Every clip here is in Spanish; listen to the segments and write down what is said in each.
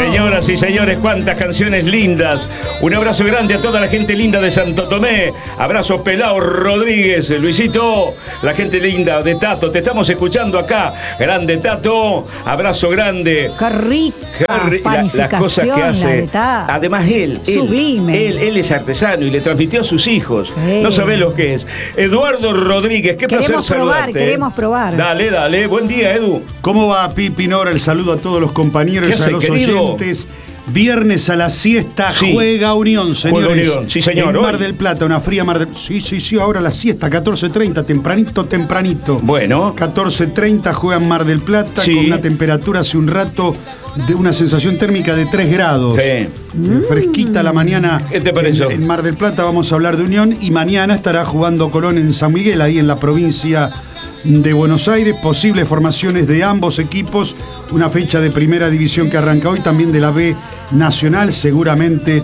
Señoras y señores, cuántas canciones lindas. Un abrazo grande a toda la gente linda de Santo Tomé. Abrazo Pelao Rodríguez, Luisito, la gente linda de Tato. Te estamos escuchando acá. Grande Tato, abrazo grande. Qué rica las cosas que hace. Además él es artesano y le transmitió a sus hijos. Sí. No sabés lo que es. Eduardo Rodríguez, qué placer saludarte. Queremos probar. Dale. Buen día, Edu. ¿Cómo va, Pipi Nora? El saludo a todos los compañeros, a los oyentes. Viernes a la siesta, sí. Juega Unión, señores. Juega Unión, sí, señor. En Mar del Plata, una fría Mar del Plata. Sí, ahora la siesta, 14:30, tempranito. Bueno. 14:30 juega en Mar del Plata, sí. Con una temperatura hace un rato de una sensación térmica de 3 grados. Sí. Fresquita la mañana. ¿Qué te pareció? En Mar del Plata vamos a hablar de Unión y mañana estará jugando Colón en San Miguel, ahí en la provincia de Buenos Aires, posibles formaciones de ambos equipos, una fecha de primera división que arranca hoy, también de la B Nacional, seguramente.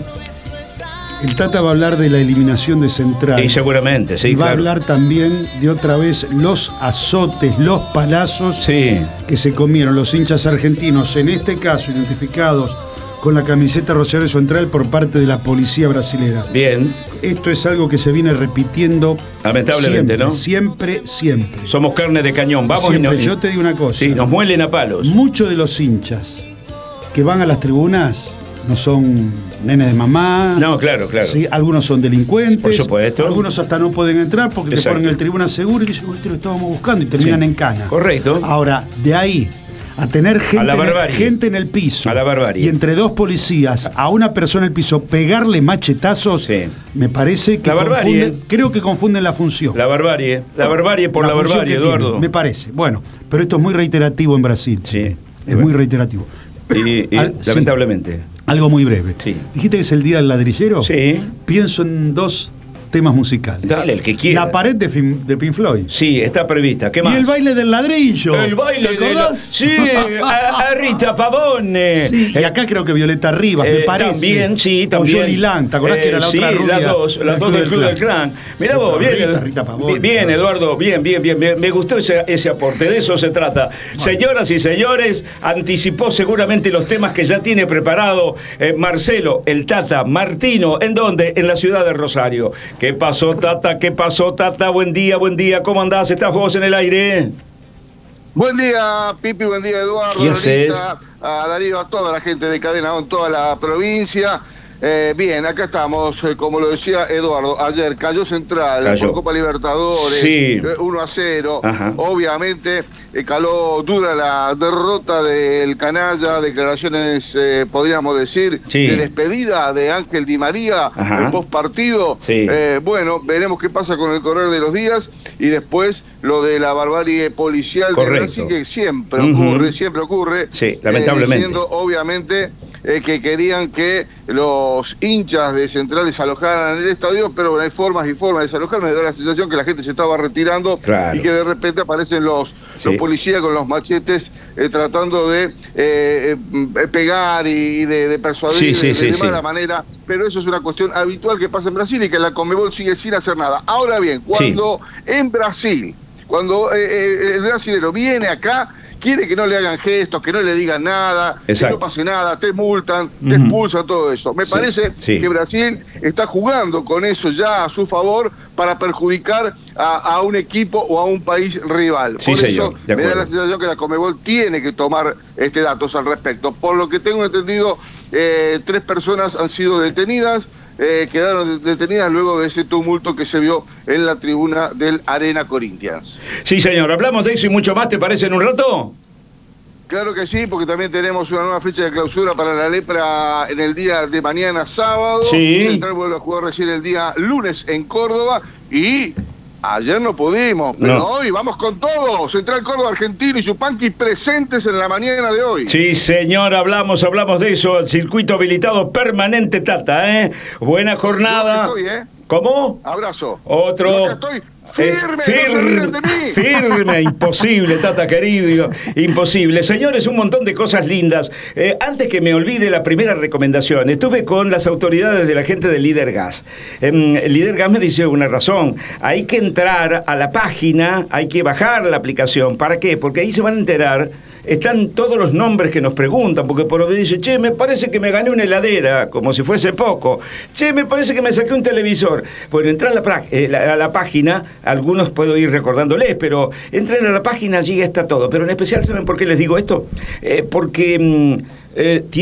El Tata va a hablar de la eliminación de Central. Sí, seguramente, sí, y va a hablar también de otra vez los azotes, los palazos, sí, que se comieron los hinchas argentinos, en este caso identificados con la camiseta Rosario Central por parte de la policía brasilera. Bien. Esto es algo que se viene repitiendo lamentablemente, siempre, ¿no? Siempre. Siempre. Somos carne de cañón. Vamos siempre. Yo te digo una cosa. Sí, nos muelen a palos. Muchos de los hinchas que van a las tribunas no son nenes de mamá. No, claro. Sí, algunos son delincuentes. Por supuesto. Algunos hasta no pueden entrar porque te ponen el tribuna seguro y dicen, te lo estábamos buscando y terminan en cana. Correcto. Ahora, de ahí a tener gente en el piso, a la barbarie, y entre dos policías a una persona en el piso pegarle machetazos, sí, me parece que creo que confunden la función. La barbarie por la barbarie, Eduardo. Me parece. Bueno, pero esto es muy reiterativo en Brasil. Sí. Es muy reiterativo. Y lamentablemente. Sí, algo muy breve. Sí. ¿Dijiste que es el Día del Ladrillero? Sí. Pienso en 2 temas musicales. Dale, el que quiera. La pared de Pink Floyd. Sí, está prevista. ¿Qué más? Y el baile del ladrillo. El baile de la... Sí, a Rita Pavone. Sí, y acá creo que Violeta Rivas, me parece. También, sí, también. O Johnny Lang, ¿te acordás que era la otra rubia? Las dos del Club del Clan. Mirá vos, Rita Pavone, bien, Eduardo, bien. Me gustó ese aporte, de eso se trata. Bueno. Señoras y señores, anticipó seguramente los temas que ya tiene preparado Marcelo, el Tata, Martino. ¿En dónde? En la ciudad de Rosario. ¿Qué pasó, Tata? Buen día. ¿Cómo andás? ¿Estás vos en el aire? Buen día, Pipi. Buen día, Eduardo. ¿Quién es? A Darío, a toda la gente de Cadena ON, toda la provincia. Bien, acá estamos, como lo decía Eduardo, ayer cayó Central por Copa Libertadores, sí. 1-0. Ajá. Obviamente caló dura la derrota del canalla, declaraciones, podríamos decir, sí, de despedida de Ángel Di María, el postpartido. Sí. Bueno, veremos qué pasa con el correr de los días y después lo de la barbarie policial. Correcto. De Brasil, que siempre ocurre. Sí, lamentablemente. Diciendo, obviamente, que querían que los hinchas de Central desalojaran el estadio, pero hay formas y formas de desalojar. Me da la sensación que la gente se estaba retirando, claro, y que de repente aparecen los policías con los machetes tratando de pegar y de persuadir de mala manera. Pero eso es una cuestión habitual que pasa en Brasil y que la Conmebol sigue sin hacer nada. Ahora bien, cuando en Brasil, cuando el brasilero viene acá, quiere que no le hagan gestos, que no le digan nada, que no pase nada, te multan, te expulsan, todo eso. Me parece que Brasil está jugando con eso ya a su favor para perjudicar a un equipo o a un país rival. Por eso me da la sensación que la Conmebol tiene que tomar datos al respecto. Por lo que tengo entendido, 3 personas han sido detenidas. Quedaron detenidas luego de ese tumulto que se vio en la tribuna del Arena Corinthians. Sí, señor. ¿Hablamos de eso y mucho más, te parece, en un rato? Claro que sí, porque también tenemos una nueva fecha de clausura para la lepra en el día de mañana sábado. Sí. Central vuelve a jugar recién el día lunes en Córdoba y... ayer no pudimos, pero hoy vamos con todo. Central Córdoba, Argentino y Yupanqui presentes en la mañana de hoy. Sí, señor, hablamos de eso. El circuito habilitado permanente, Tata, ¿eh? Buena jornada. Yo estoy, ¿Cómo? Abrazo. Otro. Yo acá estoy. Firme, imposible, Tata querido, imposible. Señores, un montón de cosas lindas. Antes que me olvide la primera recomendación, estuve con las autoridades de la gente de Líder Gas. Líder Gas me dice una razón, hay que entrar a la página, hay que bajar la aplicación. ¿Para qué? Porque ahí se van a enterar están todos los nombres que nos preguntan, porque por lo que dice, che, me parece que me gané una heladera, como si fuese poco. Che, me parece que me saqué un televisor. Bueno, entrar a la página, algunos puedo ir recordándoles, pero entren a la página, allí está todo. Pero en especial, ¿saben por qué les digo esto? Porque